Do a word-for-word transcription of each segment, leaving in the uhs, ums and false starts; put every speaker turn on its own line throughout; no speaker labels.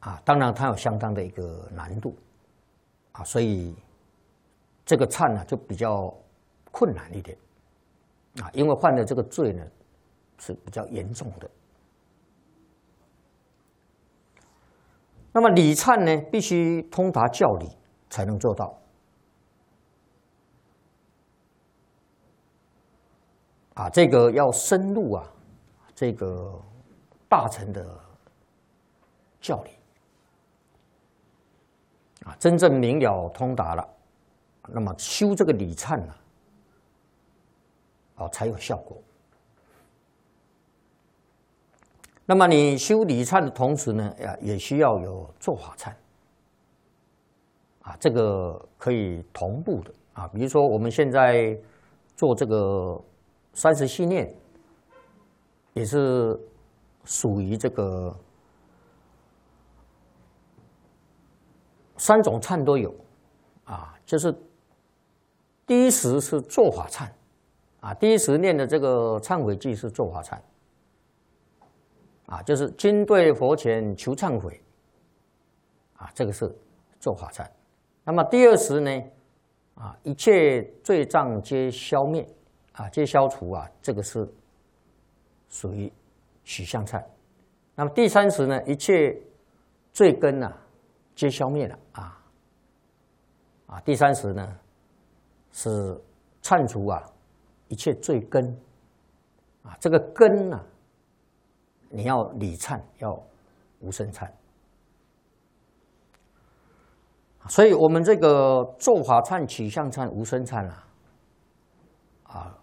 啊，当然它有相当的一个难度啊，所以这个忏呢就比较困难一点啊，因为犯的这个罪呢是比较严重的。那么礼忏呢，必须通达教理才能做到啊，这个要深入啊，这个大乘的教理啊，真正明了通达了，那么修这个礼忏呢，啊才有效果。那么你修礼忏的同时呢，呀，也需要有做法忏啊，这个可以同步的啊。比如说我们现在做这个三十系念，也是属于这个三种忏都有啊，就是第一时是做法忏啊，第一时念的这个忏悔偈是做法忏。啊，就是今对佛前求忏悔，啊，这个是做法忏。那么第二时呢，啊，一切罪障皆消灭，啊，皆消除啊，这个是属于许相忏。那么第三时呢，一切罪根啊，皆消灭了啊，啊，第三时呢是忏除啊一切罪根，啊，这个根啊。你要礼忏，要无生忏，所以我们这个做法忏、取相忏、无生忏啊，啊，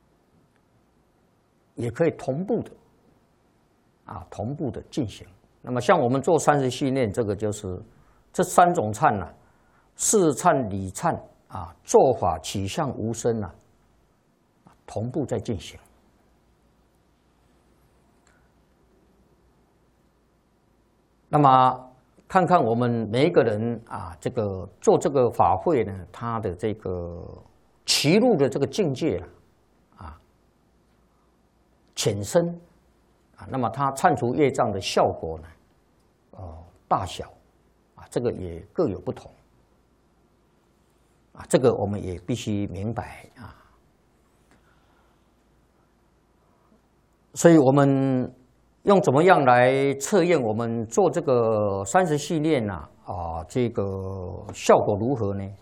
也可以同步的，啊，同步的进行。那么像我们做三十系念，这个就是这三种忏呐、啊，事忏、礼忏啊，做法、取相、无生啊，同步在进行。那么，看看我们每一个人啊，这个做这个法会呢，他的这个齐入的这个境界啊，浅深啊，那么他忏除业障的效果呢，呃，大小啊，这个也各有不同啊，这个我们也必须明白啊。所以我们用怎么样来测验我们做这个三十系念呐？啊，这个效果如何呢？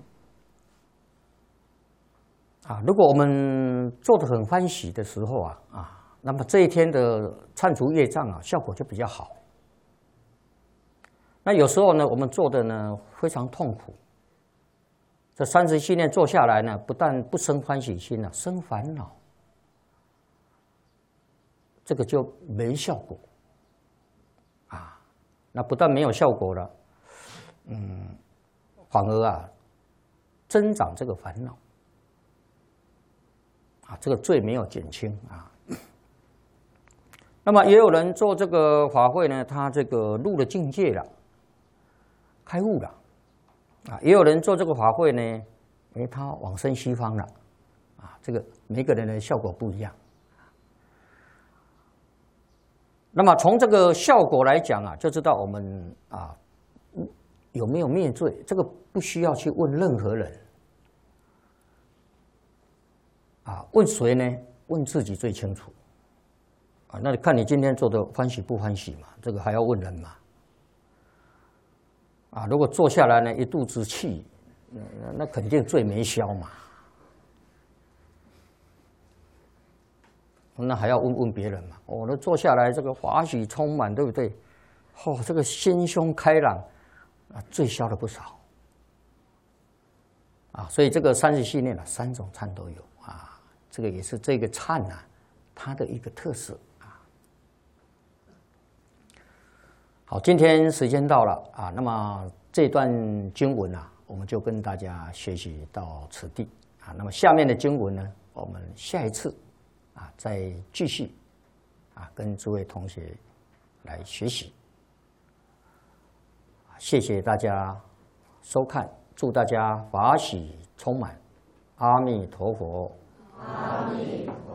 啊，如果我们做得很欢喜的时候啊，啊，那么这一天的忏除业障啊，效果就比较好。那有时候呢，我们做的呢非常痛苦。这三十系念做下来呢，不但不生欢喜心啊，生烦恼。这个就没效果，啊，那不但没有效果了，嗯，反而啊增长这个烦恼，啊，这个罪没有减轻啊。那么也有人做这个法会呢，他这个入了境界了，开悟了，啊，也有人做这个法会呢，哎，他往生西方了，啊，这个每个人的效果不一样。那么从这个效果来讲啊，就知道我们啊有没有灭罪，这个不需要去问任何人啊，问谁呢？问自己最清楚啊。那看你今天做的欢喜不欢喜嘛，这个还要问人嘛。啊，如果坐下来呢一肚子气，那那肯定罪没消嘛。那还要问问别人嘛？哦，那坐下来这个法喜充满，对不对？哦，这个心胸开朗，啊，罪消了不少。啊，所以这个三十系念啊，三种忏都有啊，这个也是这个忏啊，它的一个特色啊。好，今天时间到了啊，那么这段经文啊，我们就跟大家学习到此地啊。那么下面的经文呢，我们下一次啊再继续啊跟诸位同学来学习。谢谢大家收看，祝大家法喜充满，阿弥陀佛。阿弥陀佛。